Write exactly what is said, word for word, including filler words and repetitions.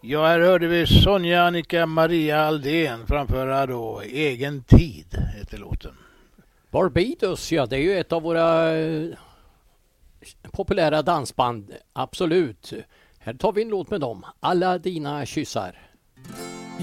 Ja, här hörde vi Sonja Annika Maria Aldén framföra då Egen tid, heter låten. Barbados, ja, det är ju ett av våra eh, populära dansband, absolut. Här tar vi en låt med dem, Alla dina kyssar.